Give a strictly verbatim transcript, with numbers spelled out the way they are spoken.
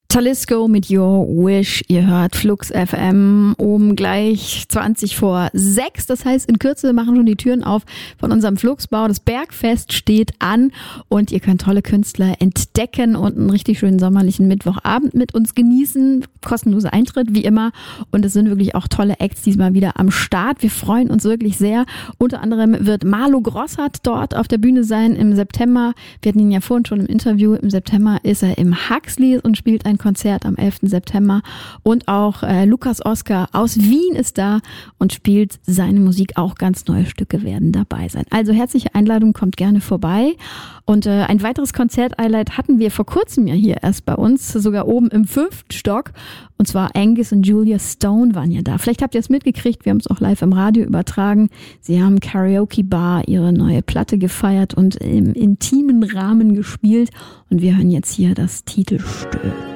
Talisco mit Your Wish. Ihr hört Flux F M um gleich zwanzig vor sechs. Das heißt, in Kürze machen schon die Türen auf von unserem Fluxbau. Das Bergfest steht an und ihr könnt tolle Künstler entdecken und einen richtig schönen sommerlichen Mittwochabend mit uns genießen. Kostenloser Eintritt, wie immer. Und es sind wirklich auch tolle Acts diesmal wieder am Start. Wir freuen uns wirklich sehr. Unter anderem wird Marlo Grossart dort auf der Bühne sein im September. Wir hatten ihn ja vorhin schon im Interview. Im September ist er im Huxleys und spielt ein Konzert am elften September. Und auch äh, Lukas Oskar aus Wien ist da und spielt seine Musik. Auch ganz neue Stücke werden dabei sein. Also herzliche Einladung, kommt gerne vorbei. Und äh, ein weiteres Konzert-Highlight hatten wir vor kurzem ja hier erst bei uns, sogar oben im fünften Stock. Und zwar Angus und Julia Stone waren ja da. Vielleicht habt ihr es mitgekriegt, wir haben es auch live im Radio übertragen. Sie haben Karaoke Bar, ihre neue Platte gefeiert und im intimen Rahmen gespielt. Und wir hören jetzt hier das Titelstück.